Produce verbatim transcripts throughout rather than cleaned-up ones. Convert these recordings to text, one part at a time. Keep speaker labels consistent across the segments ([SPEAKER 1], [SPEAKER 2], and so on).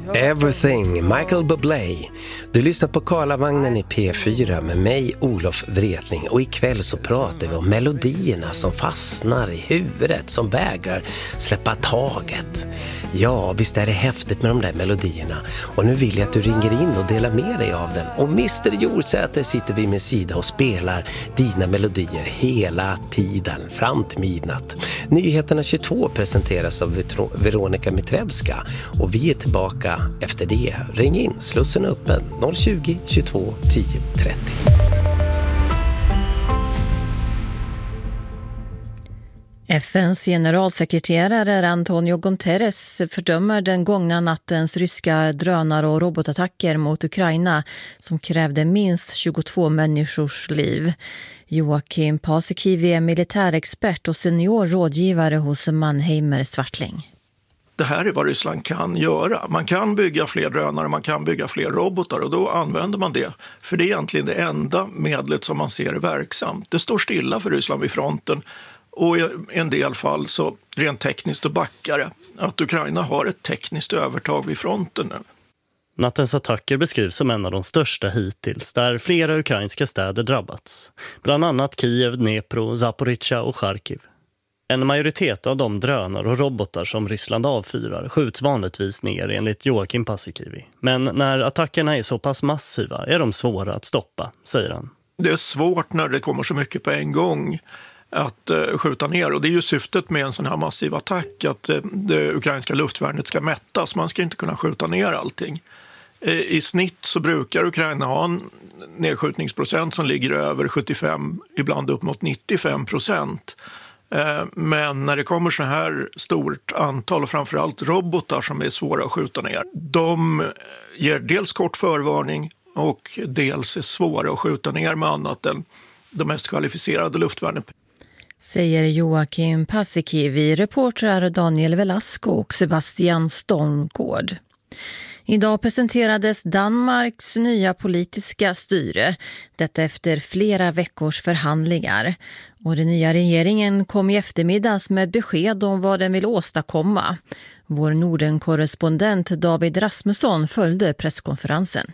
[SPEAKER 1] Everything, Michael Bublé. Du lyssnar på Karlavagnen i P fyra med mig, Olof Wretling. Och ikväll så pratar vi om melodierna som fastnar i huvudet, som vägrar släppa taget. Ja, visst är det häftigt med de där melodierna. Och nu vill jag att du ringer in och delar med dig av den. Och mister Jordsäter sitter vid min sida och spelar dina melodier hela tiden, fram till midnatt. Nyheterna tjugotvå presenteras av Veronika Mitrevska. Och vi är tillbaka efter det. Ring in, slussen är öppen noll tjugo, tjugotvå, tio, trettio.
[SPEAKER 2] F N:s generalsekreterare Antonio Guterres fördömer den gångna nattens ryska drönar- och robotattacker mot Ukraina som krävde minst tjugotvå människors liv. Joakim Paasikivi är militärexpert och senior rådgivare hos Mannheimer Swartling.
[SPEAKER 3] Det här är vad Ryssland kan göra. Man kan bygga fler drönare, man kan bygga fler robotar och då använder man det. För det är egentligen det enda medlet som man ser är verksamt. Det står stilla för Ryssland vid fronten och i en del fall så rent tekniskt och backare. Att Ukraina har ett tekniskt övertag vid fronten nu.
[SPEAKER 4] Nattens attacker beskrivs som en av de största hittills, där flera ukrainska städer drabbats. Bland annat Kiev, Dnepro, Zaporizjzja och Charkiv. En majoritet av de drönare och robotar som Ryssland avfyrar skjuts vanligtvis ner enligt Joakim Paasikivi. Men när attackerna är så pass massiva är de svåra att stoppa, säger han.
[SPEAKER 3] Det är svårt när det kommer så mycket på en gång att uh, skjuta ner. Och det är ju syftet med en sån här massiv attack att uh, det ukrainska luftvärnet ska mättas. Man ska inte kunna skjuta ner allting. Uh, I snitt så brukar Ukraina ha en nedskjutningsprocent som ligger över sjuttiofem, ibland upp mot nittiofem procent. Men när det kommer så här stort antal och framförallt robotar som är svåra att skjuta ner, de ger dels kort förvarning och dels är svåra att skjuta ner med annat än de mest kvalificerade luftvärnen.
[SPEAKER 2] Säger Joakim Paasikivi, reportrar Daniel Velasco och Sebastian Stormgård. Idag presenterades Danmarks nya politiska styre, detta efter flera veckors förhandlingar. Och den nya regeringen kom i eftermiddags med besked om vad den vill åstadkomma. Vår Norden-korrespondent David Rasmusson följde presskonferensen.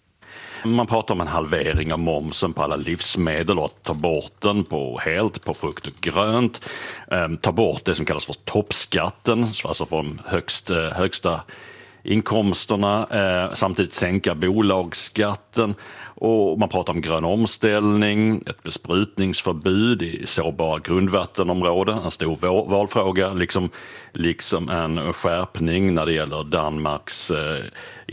[SPEAKER 5] Man pratar om en halvering av momsen på alla livsmedel och att ta bort den på, helt på frukt och grönt. Eh, ta bort det som kallas för toppskatten, alltså för de högsta, högsta inkomsterna, eh, samtidigt sänka bolagsskatten och man pratar om grön omställning, ett besprutningsförbud i sårbara grundvattenområden, en stor valfråga, liksom, liksom en skärpning när det gäller Danmarks eh,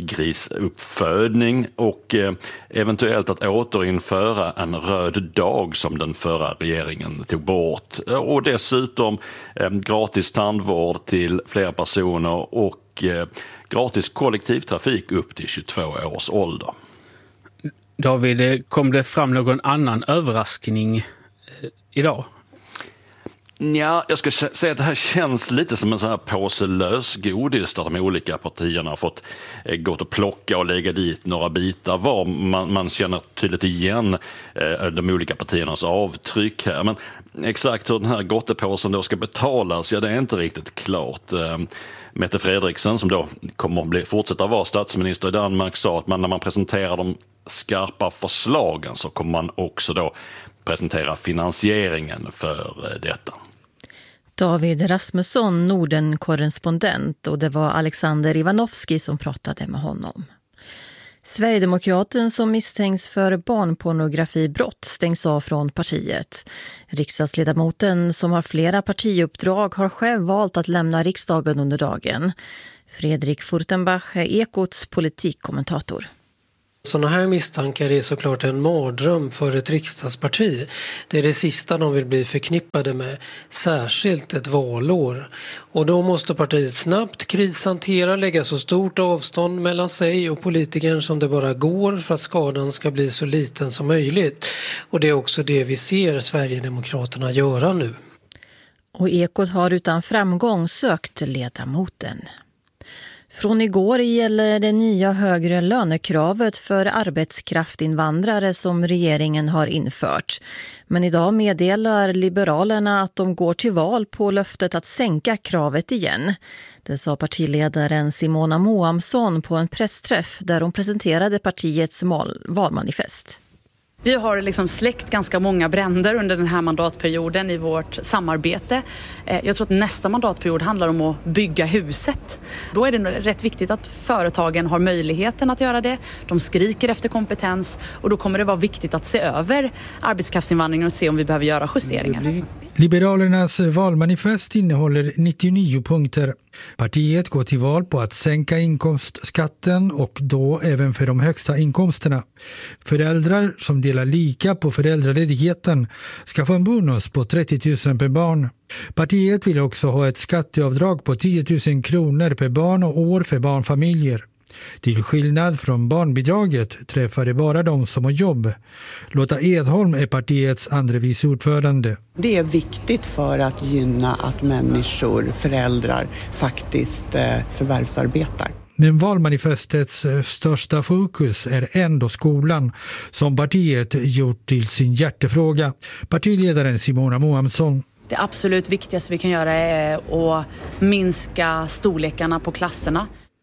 [SPEAKER 5] grisuppfödning och eh, eventuellt att återinföra en röd dag som den förra regeringen tog bort och dessutom eh, gratis tandvård till fler personer och eh, gratis kollektivtrafik upp till tjugotvå års ålder.
[SPEAKER 6] David, kom det fram någon annan överraskning eh, idag?
[SPEAKER 5] Ja, jag ska säga att det här känns lite som en sån här påse lösgodis där de olika partierna har fått eh, gått och plocka och lägga dit några bitar var. Man, man känner tydligt igen eh, de olika partiernas avtryck här. Men exakt hur den här gottepåsen då ska betalas, ja det är inte riktigt klart. Eh, Mette Frederiksen, som då kommer att bli, fortsätta vara statsminister i Danmark, sa att man, när man presenterar de skarpa förslagen så kommer man också då presentera finansieringen för detta.
[SPEAKER 2] David Rasmusson, Norden-korrespondent, och det var Alexander Ivanovski som pratade med honom. Sverigedemokraten som misstänks för barnpornografibrott stängs av från partiet. Riksdagsledamoten som har flera partiuppdrag har själv valt att lämna riksdagen under dagen. Fredrik Furtenbach är Ekots politikkommentator.
[SPEAKER 7] Sådana här misstankar är såklart en mardröm för ett riksdagsparti. Det är det sista de vill bli förknippade med, särskilt ett valår. Och då måste partiet snabbt krishantera, lägga så stort avstånd mellan sig och politikern som det bara går för att skadan ska bli så liten som möjligt. Och det är också det vi ser Sverigedemokraterna göra nu.
[SPEAKER 2] Och Ekot har utan framgång sökt ledamoten. Från igår gäller det nya högre lönekravet för arbetskraftinvandrare som regeringen har infört. Men idag meddelar Liberalerna att de går till val på löftet att sänka kravet igen. Det sa partiledaren Simona Moamsson på en pressträff där hon presenterade partiets valmanifest.
[SPEAKER 8] Vi har liksom släckt ganska många bränder under den här mandatperioden i vårt samarbete. Jag tror att nästa mandatperiod handlar om att bygga huset. Då är det rätt viktigt att företagen har möjligheten att göra det. De skriker efter kompetens och då kommer det vara viktigt att se över arbetskraftsinvandringen och se om vi behöver göra justeringar.
[SPEAKER 9] Liberalernas valmanifest innehåller nittionio punkter. Partiet går till val på att sänka inkomstskatten och då även för de högsta inkomsterna. Föräldrar som delar lika på föräldraledigheten ska få en bonus på trettio tusen per barn. Partiet vill också ha ett skatteavdrag på tio tusen kronor per barn och år för barnfamiljer. Till skillnad från barnbidraget träffar det bara de som har jobb. Lotta Edholm är partiets andre vice ordförande.
[SPEAKER 10] Det är viktigt för att gynna att människor, föräldrar, faktiskt eh, förvärvsarbetar.
[SPEAKER 9] Men valmanifestets största fokus är ändå skolan, som partiet gjort till sin hjärtefråga. Partiledaren Simona Moamsson.
[SPEAKER 8] Det absolut viktigaste vi kan göra är att minska storlekarna på klasserna.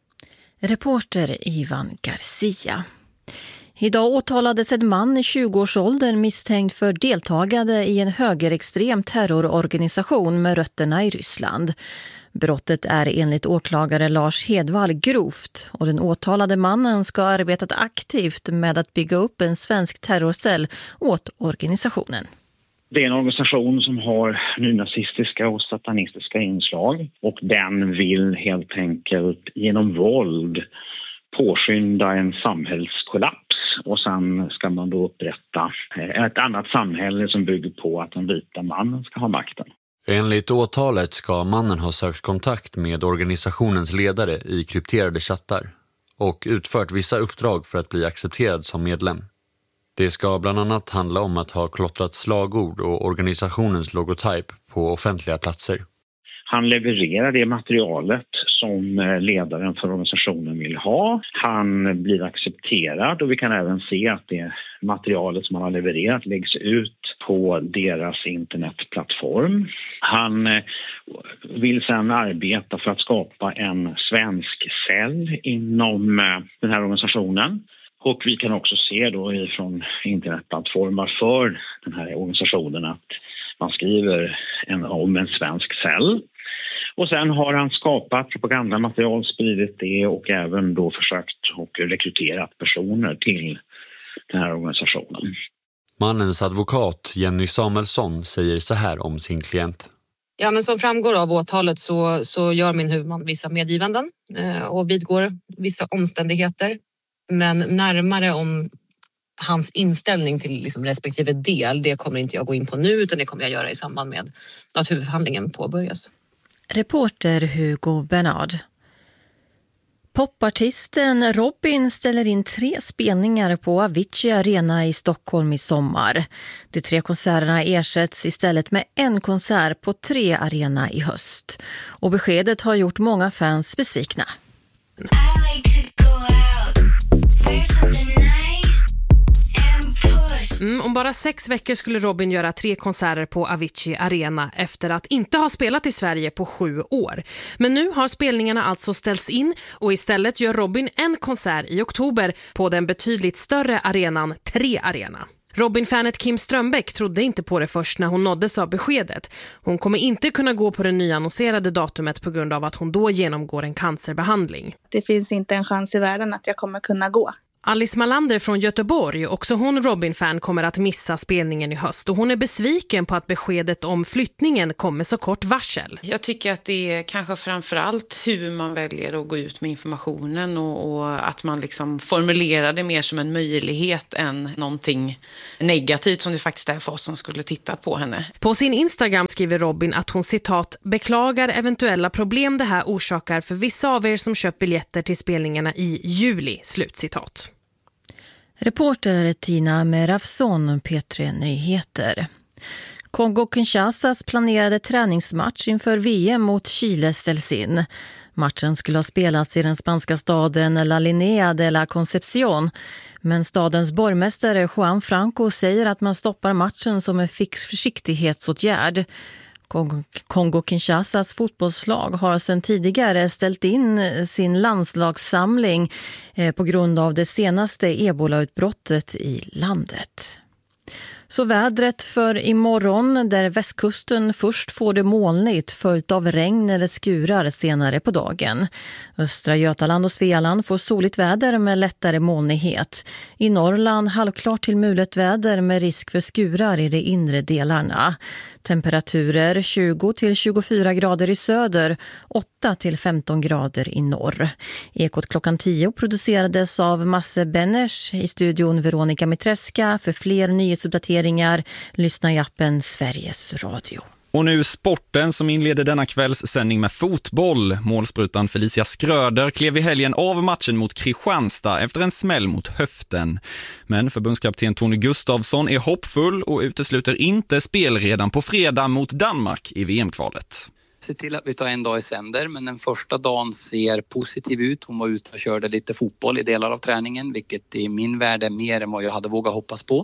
[SPEAKER 2] Reporter Ivan Garcia. Idag åtalades en man i tjugoårsåldern misstänkt för deltagande i en högerextrem terrororganisation med rötterna i Ryssland. Brottet är enligt åklagare Lars Hedvall grovt och den åtalade mannen ska ha arbetat aktivt med att bygga upp en svensk terrorcell åt organisationen.
[SPEAKER 11] Det är en organisation som har nynazistiska och satanistiska inslag och den vill helt enkelt genom våld påskynda en samhällskollaps och sen ska man då upprätta ett annat samhälle som bygger på att den vita mannen ska ha makten.
[SPEAKER 12] Enligt åtalet ska mannen ha sökt kontakt med organisationens ledare i krypterade chattar och utfört vissa uppdrag för att bli accepterad som medlem. Det ska bland annat handla om att ha klottrat slagord och organisationens logotyp på offentliga platser.
[SPEAKER 11] Han levererar det materialet som ledaren för organisationen vill ha. Han blir accepterad och vi kan även se att det materialet som han har levererat läggs ut på deras internetplattform. Han vill sedan arbeta för att skapa en svensk cell inom den här organisationen. Och vi kan också se då ifrån internetplattformar för den här organisationen att man skriver en, om en svensk cell. Och sen har han skapat propagandamaterial, spridit det och även då försökt och rekryterat personer till den här organisationen.
[SPEAKER 12] Mannens advokat Jenny Samuelsson säger så här om sin klient.
[SPEAKER 13] Ja, men som framgår av åtalet så, så gör min huvudman vissa medgivanden eh, och vidgår vissa omständigheter. Men närmare om hans inställning till liksom respektive del, det kommer inte jag gå in på nu utan det kommer jag göra i samband med att huvudhandlingen påbörjas.
[SPEAKER 2] Reporter Hugo Bernard. Popartisten Robin ställer in tre spelningar på Avicii Arena i Stockholm i sommar. De tre konserterna ersätts istället med en konsert på tre arena i höst. Och beskedet har gjort många fans besvikna.
[SPEAKER 14] Mm, om bara sex veckor skulle Robin göra tre konserter på Avicii Arena efter att inte ha spelat i Sverige på sju år. Men nu har spelningarna alltså ställts in och istället gör Robin en konsert i oktober på den betydligt större arenan tre Arena. Robin-fanet Kim Strömbäck trodde inte på det först när hon nåddes av beskedet. Hon kommer inte kunna gå på det nyannonserade datumet på grund av att hon då genomgår en cancerbehandling.
[SPEAKER 15] Det finns inte en chans i världen att jag kommer kunna gå.
[SPEAKER 14] Alice Malander från Göteborg, också hon Robin-fan, kommer att missa spelningen i höst och hon är besviken på att beskedet om flyttningen kommer så kort varsel.
[SPEAKER 16] Jag tycker att det är kanske framförallt hur man väljer att gå ut med informationen och, och att man liksom formulerar det mer som en möjlighet än någonting negativt som det faktiskt är för oss som skulle titta på henne.
[SPEAKER 14] På sin Instagram skriver Robin att hon citat beklagar eventuella problem det här orsakar för vissa av er som köpt biljetter till spelningarna i juli, slutcitat.
[SPEAKER 2] Reporter Tina Merafson, P tre Nyheter. Kongo-Kinshasas planerade träningsmatch inför V M mot Chile ställs in. Matchen skulle ha spelats i den spanska staden La Linea de la Concepción. Men stadens borgmästare Juan Franco säger att man stoppar matchen som en försiktighetsåtgärd. Kongo-Kinshasas fotbollslag har sedan tidigare ställt in sin landslagssamling på grund av det senaste ebolautbrottet i landet. Så vädret för imorgon, där västkusten först får det molnigt följt av regn eller skurar senare på dagen. Östra Götaland och Svealand får soligt väder med lättare molnighet. I Norrland halvklart till mulet väder med risk för skurar i de inre delarna. Temperaturer tjugo till tjugofyra grader i söder, åtta till femton grader i norr. Ekot klockan tio producerades av Masse Benners, i studion Veronica Mitreska. För fler nyhetsuppdateringar lyssna i appen Sveriges Radio.
[SPEAKER 17] Och nu sporten som inleder denna kvälls sändning med fotboll. Målsprutan Felicia Skröder klev i helgen av matchen mot Kristianstad efter en smäll mot höften. Men förbundskapten Tony Gustafsson är hoppfull och utesluter inte spel redan på fredag mot Danmark i V M-kvalet.
[SPEAKER 18] Se till att vi tar en dag i sänder, men den första dagen ser positiv ut. Hon var ute och körde lite fotboll i delar av träningen, vilket i min värld är mer än vad jag hade vågat hoppas på.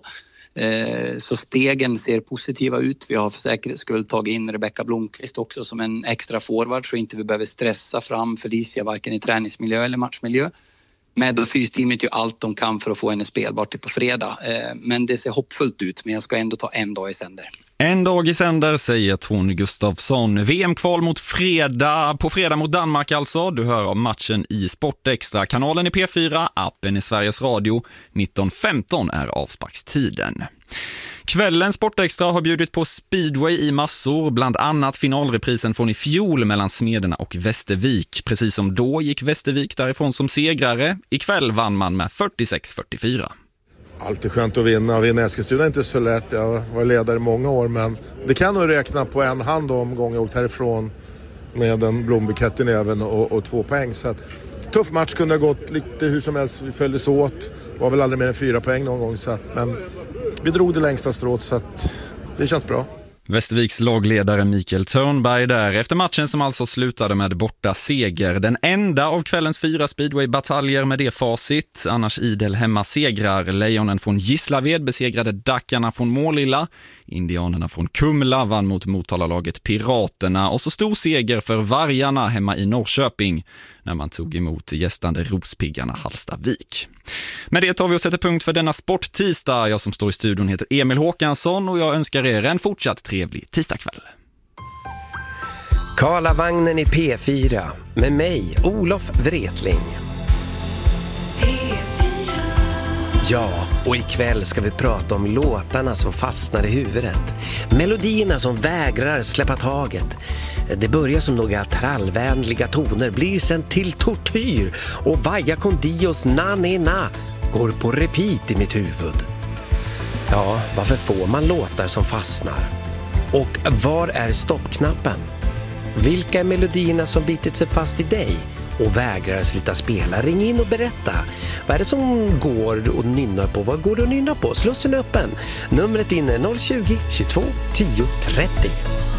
[SPEAKER 18] Så stegen ser positiva ut. Vi har för säkerhets skull tagit in Rebecka Blomqvist också som en extra forward, så inte vi behöver stressa fram Felicia varken i träningsmiljö eller matchmiljö. Med och fysteamet gör allt de kan för att få henne spelbart till på fredag. Men det ser hoppfullt ut, men jag ska ändå ta en dag i sänder.
[SPEAKER 17] En dag i sänder, säger Tony Gustafsson. V M-kval mot fredag, på fredag mot Danmark alltså. Du hör om matchen i Sportextra. Kanalen i P fyra, appen i Sveriges Radio. nitton femton är avsparkstiden. Kvällens Sportextra har bjudit på speedway i massor, bland annat finalreprisen från i fjol mellan Smederna och Västervik. Precis som då gick Västervik därifrån som segrare. Ikväll vann man med fyrtiosex fyrtiofyra.
[SPEAKER 19] Alltid skönt att vinna. Vinna Eskilstuna är inte så lätt. Jag var ledare i många år, men det kan nog räkna på en hand om gång jag åkt härifrån med en blombukett i näven och, och två poäng. Så att, tuff match, kunde ha gått lite hur som helst. Vi följdes åt. Var väl aldrig mer än fyra poäng någon gång. Så att, men vi drog det längsta strået, så att det känns bra.
[SPEAKER 17] Västerviks lagledare Mikael Törnberg där efter matchen som alltså slutade med borta seger. Den enda av kvällens fyra speedway-bataljer med det facit. Annars idel hemma segrar. Lejonen från Gislaved besegrade Dackarna från Målilla. Indianerna från Kumla vann mot Motalalaget Piraterna. Och så stor seger för Vargarna hemma i Norrköping när man tog emot gästande Rospiggarna Hallstavik. Med det tar vi och sätter punkt för denna sporttisdag. Jag som står i studion heter Emil Håkansson och jag önskar er en fortsatt trevlig tisdagkväll.
[SPEAKER 1] Karlavagnen i P fyra med mig, Olof Wretling. Ja, och ikväll ska vi prata om låtarna som fastnar i huvudet. Melodierna som vägrar släppa taget. Det börjar som några trallvänliga toner, blir sen till tortyr. Och Vaja con Dios na ne na går på repeat i mitt huvud. Ja, varför får man låtar som fastnar? Och var är stoppknappen? Vilka är melodierna som bitit sig fast i dig och vägrar sluta spela? Ring in och berätta. Vad är det som går och nynnar på? Vad går det att nynna på? Slussen är öppen. Numret in är noll tjugo, tjugotvå, tio, trettio.